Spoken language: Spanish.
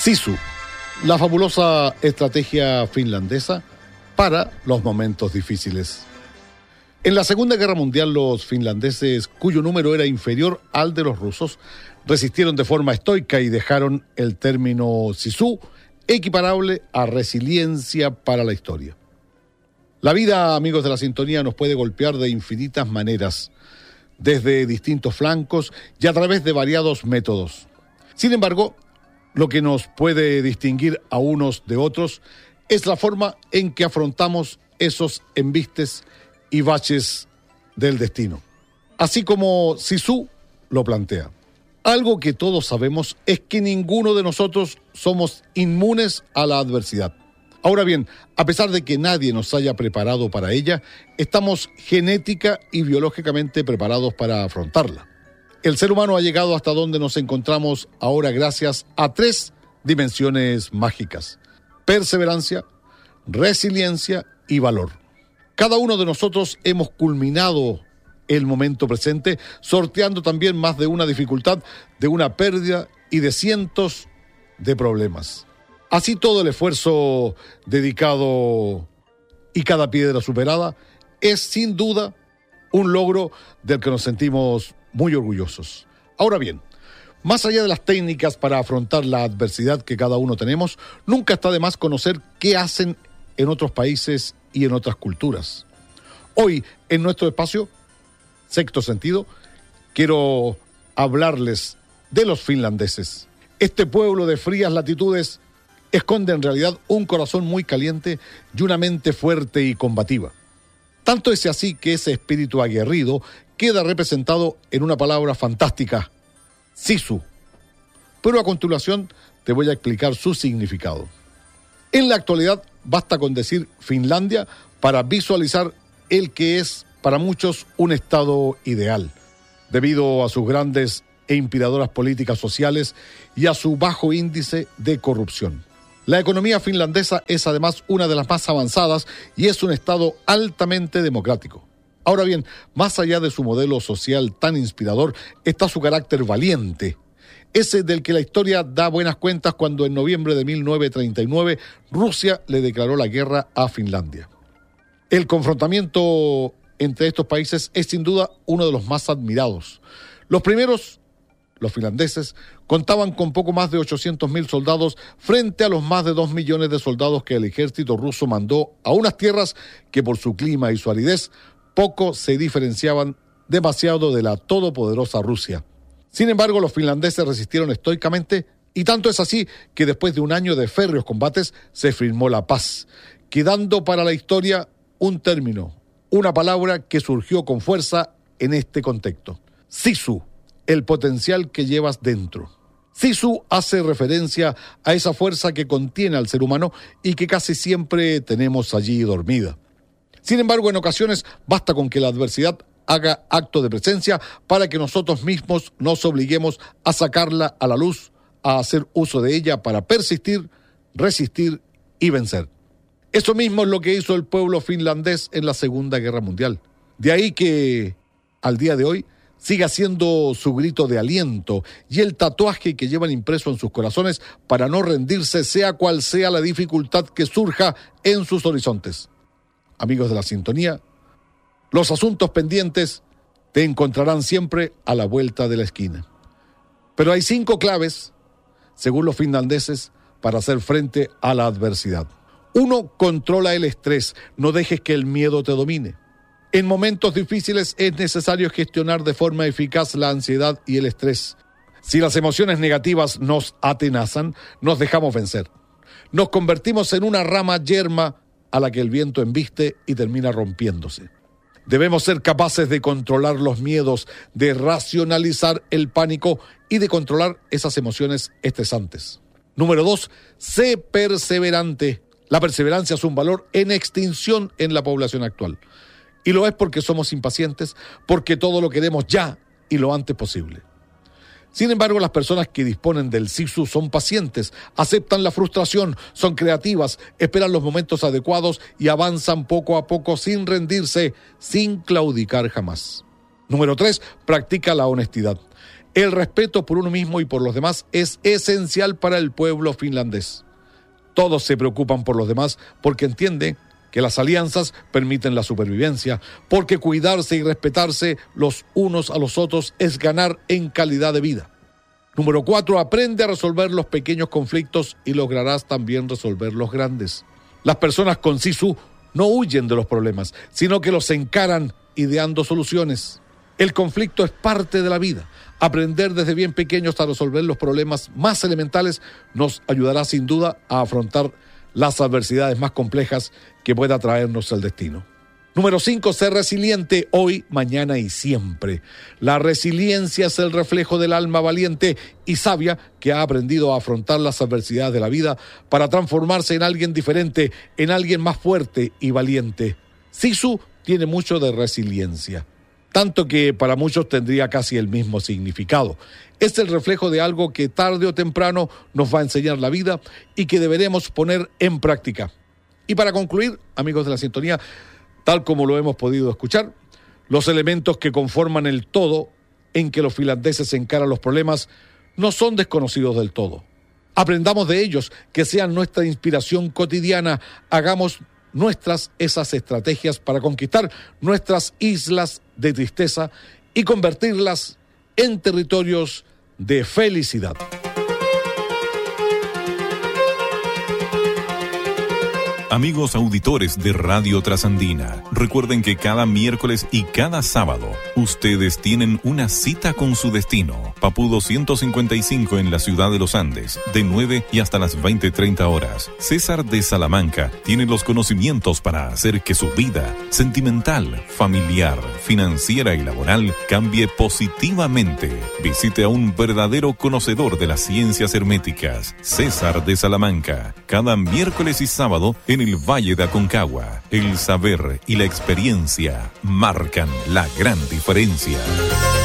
Sisu, la fabulosa estrategia finlandesa para los momentos difíciles. En la Segunda Guerra Mundial, los finlandeses, cuyo número era inferior al de los rusos, resistieron de forma estoica y dejaron el término Sisu equiparable a resiliencia para la historia. La vida, amigos de la sintonía, nos puede golpear de infinitas maneras, desde distintos flancos y a través de variados métodos. Sin embargo, lo que nos puede distinguir a unos de otros es la forma en que afrontamos esos embistes y baches del destino. Así como Sisu lo plantea. Algo que todos sabemos es que ninguno de nosotros somos inmunes a la adversidad. Ahora bien, a pesar de que nadie nos haya preparado para ella, estamos genética y biológicamente preparados para afrontarla. El ser humano ha llegado hasta donde nos encontramos ahora gracias a 3 dimensiones mágicas: perseverancia, resiliencia y valor. Cada uno de nosotros hemos culminado el momento presente, sorteando también más de una dificultad, de una pérdida y de cientos de problemas. Así, todo el esfuerzo dedicado y cada piedra superada es sin duda un logro del que nos sentimos muy orgullosos. Ahora bien, más allá de las técnicas para afrontar la adversidad que cada uno tenemos, nunca está de más conocer qué hacen en otros países y en otras culturas. Hoy, en nuestro espacio, Sexto Sentido, quiero hablarles de los finlandeses. Este pueblo de frías latitudes esconde en realidad un corazón muy caliente y una mente fuerte y combativa. Tanto es así que ese espíritu aguerrido queda representado en una palabra fantástica: Sisu. Pero a continuación te voy a explicar su significado. En la actualidad basta con decir Finlandia para visualizar el que es para muchos un estado ideal, debido a sus grandes e inspiradoras políticas sociales y a su bajo índice de corrupción. La economía finlandesa es además una de las más avanzadas y es un estado altamente democrático. Ahora bien, más allá de su modelo social tan inspirador, está su carácter valiente, ese del que la historia da buenas cuentas cuando en noviembre de 1939 Rusia le declaró la guerra a Finlandia. El confrontamiento entre estos países es sin duda uno de los más admirados. Los primeros, los finlandeses, contaban con poco más de 800.000 soldados frente a los más de 2 millones de soldados que el ejército ruso mandó a unas tierras que por su clima y su aridez poco se diferenciaban demasiado de la todopoderosa Rusia. Sin embargo, los finlandeses resistieron estoicamente, y tanto es así que después de un año de férreos combates se firmó la paz, quedando para la historia un término, una palabra que surgió con fuerza en este contexto: Sisu, el potencial que llevas dentro. Sisu hace referencia a esa fuerza que contiene al ser humano y que casi siempre tenemos allí dormida. Sin embargo, en ocasiones basta con que la adversidad haga acto de presencia para que nosotros mismos nos obliguemos a sacarla a la luz, a hacer uso de ella para persistir, resistir y vencer. Eso mismo es lo que hizo el pueblo finlandés en la Segunda Guerra Mundial. De ahí que, al día de hoy, siga siendo su grito de aliento y el tatuaje que llevan impreso en sus corazones para no rendirse, sea cual sea la dificultad que surja en sus horizontes. Amigos de la sintonía, los asuntos pendientes te encontrarán siempre a la vuelta de la esquina. Pero hay 5 claves, según los finlandeses, para hacer frente a la adversidad. 1. Controla el estrés, no dejes que el miedo te domine. En momentos difíciles es necesario gestionar de forma eficaz la ansiedad y el estrés. Si las emociones negativas nos atenazan, nos dejamos vencer. Nos convertimos en una rama yerma a la que el viento embiste y termina rompiéndose. Debemos ser capaces de controlar los miedos, de racionalizar el pánico y de controlar esas emociones estresantes. Número 2, sé perseverante. La perseverancia es un valor en extinción en la población actual. Y lo es porque somos impacientes, porque todo lo queremos ya y lo antes posible. Sin embargo, las personas que disponen del Sisu son pacientes, aceptan la frustración, son creativas, esperan los momentos adecuados y avanzan poco a poco sin rendirse, sin claudicar jamás. Número 3, practica la honestidad. El respeto por uno mismo y por los demás es esencial para el pueblo finlandés. Todos se preocupan por los demás porque entienden que las alianzas permiten la supervivencia, porque cuidarse y respetarse los unos a los otros es ganar en calidad de vida. Número 4, aprende a resolver los pequeños conflictos y lograrás también resolver los grandes. Las personas con Sisu no huyen de los problemas, sino que los encaran ideando soluciones. El conflicto es parte de la vida. Aprender desde bien pequeños a resolver los problemas más elementales nos ayudará sin duda a afrontar las adversidades más complejas que pueda traernos el destino. Número 5, ser resiliente hoy, mañana y siempre. La resiliencia es el reflejo del alma valiente y sabia que ha aprendido a afrontar las adversidades de la vida para transformarse en alguien diferente, en alguien más fuerte y valiente. Sisu tiene mucho de resiliencia, tanto que para muchos tendría casi el mismo significado. Es el reflejo de algo que tarde o temprano nos va a enseñar la vida y que deberemos poner en práctica. Y para concluir, amigos de la sintonía, tal como lo hemos podido escuchar, los elementos que conforman el todo en que los finlandeses encaran los problemas no son desconocidos del todo. Aprendamos de ellos, que sean nuestra inspiración cotidiana, hagamos nuestras esas estrategias para conquistar nuestras islas de tristeza y convertirlas en territorios de felicidad. Amigos auditores de Radio Trasandina, recuerden que cada miércoles y cada sábado ustedes tienen una cita con su destino. Papudo 155 en la ciudad de Los Andes, de 9 y hasta las 20:30 horas. César de Salamanca tiene los conocimientos para hacer que su vida sentimental, familiar, financiera y laboral cambie positivamente. Visite a un verdadero conocedor de las ciencias herméticas, César de Salamanca, cada miércoles y sábado en el Valle de Aconcagua. El saber y la experiencia marcan la gran diferencia.